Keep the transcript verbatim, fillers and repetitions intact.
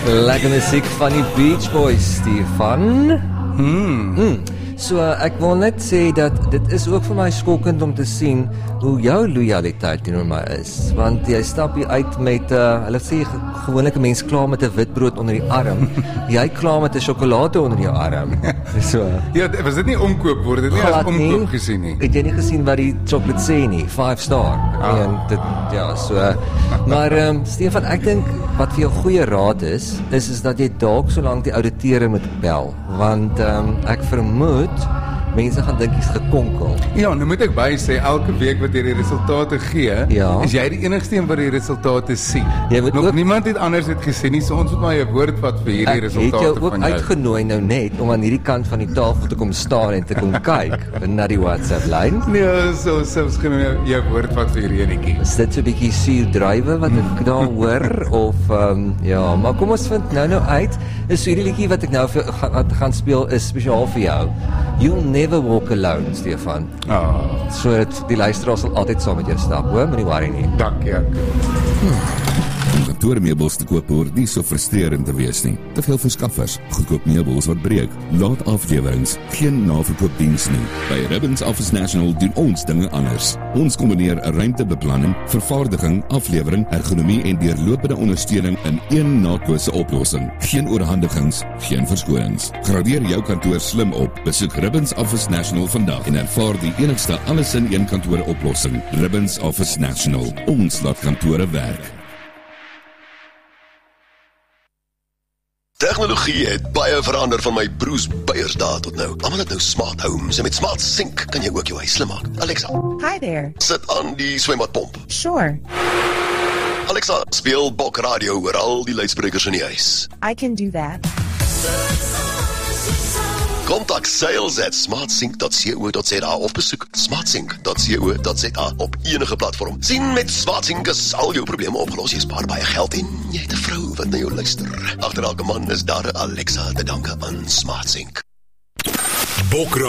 Lekker musiek van die Beach Boys, Stefan. Hmm. Mm. So, uh, ek wil net sê dat dit is ook vir my skokkend om te sien hoe jou loyaliteit teenoor my is. Want jy stap hier uit met, uh, hulle sê gewoonlik 'n mens klaar met 'n witbrood onder die arm. Jy klaar met 'n sjokolade onder jou arm. So, Ja, was dit nie omkoop word, dit nie as glad nie. omkoop gesien nie. Het jy nie gesien wat die chocolate sê nie? Five star. Ah. En dit, ja, so. Maar, um, Stefan, ek dink wat vir jou goeie raad is, is, is dat jy dalk so lank die ouditeure moet bel. Want um, ek vermoed, mense gaan dink jy's gekonkel. Ja, nou moet ek by sê, elke week wat jy die resultate gee, Ja. is jy die enigste een wat die resultate sien. Jy moet Nog ook- niemand het anders het gesien nie, so ons moet maar jou woord vat vir hierdie Ek het resultate jou ook van jou. uitgenooi nou net om aan hierdie kant van die tafel te kom staan en te kom kyk na die WhatsApp-lyn. Nee, so selfs geen jou, jou woord vat vir hierdie enetjie. Is dit so 'n bietjie suur druiwe wat ek daar hoor of um, ja, maar kom ons vind nou nou uit. Is hierdie liedjie wat ek nou vir gaan, gaan speel is spesiaal vir jou. You'll never walk alone, Stefan. Ah, So dat die luisteraar sal altyd saam met jou stap, hoor, moenie worry nie. dankie. Ek. Om kantoormeubels te koop hoort nie so frustrerend te wees nie. Te veel verskaffers, goedkoop meubels wat breek, laat aflewerings, geen naverkoopdiens nie. By Ribbons Office National doen ons dinge anders. Ons kombineer 'n ruimtebeplanning, vervaardiging, aflewering, ergonomie en deurlopende ondersteuning in een nakose oplossing. Geen oorhandigings, geen verskonings. Gradeer jou kantoor slim op. Besoek Ribbons Office National vandag en ervaar die enigste alles in een kantoor oplossing. Ribbons Office National. Ons laat kantore werk. Tegnologie het baie verander van my broers Beyers dae tot nou. Almal het nou smart homes en met smart sink kan jy ook jou huis slim maak. Alexa, Hi there. sit aan die swembadpomp. Sure, Alexa, speel Bok Radio oor al die luidsprekers in die huis. I can do that. Kontak sales at smartsync dot co dot za of besoek smartsync dot co dot za op enige platform. Sien, met SmartSync is al jou probleme opgelos. Jy spaar baie geld en jy het 'n vrou wat na jou luister. Agter elke man is daar 'n Alexa te danke aan SmartSync. Bok